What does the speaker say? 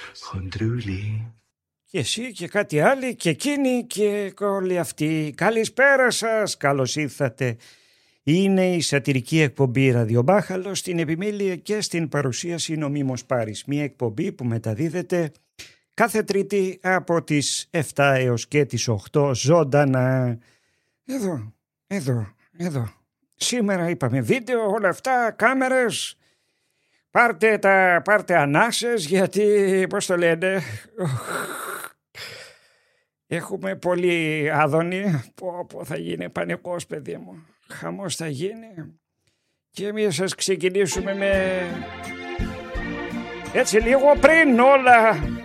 χοντρούλη. Και εσύ και κάτι άλλοι και εκείνοι και όλοι αυτοί. Καλησπέρα σας, καλώς ήρθατε. Είναι η σατυρική εκπομπή Ραδιομπάχαλο, στην επιμέλεια και στην παρουσίαση νομίμως Πάρης. Μια εκπομπή που μεταδίδεται κάθε Τρίτη από τις 7 έως και τις 8 ζωντανά. Εδώ. Σήμερα είπαμε βίντεο, όλα αυτά, κάμερες. Πάρτε ανάσες γιατί, πώς το λένε, έχουμε πολύ άδωνη. Πω θα γίνει πανικός, παιδί μου. Χαμός θα γίνει. Και εμείς σας ξεκινήσουμε με έτσι λίγο πριν όλα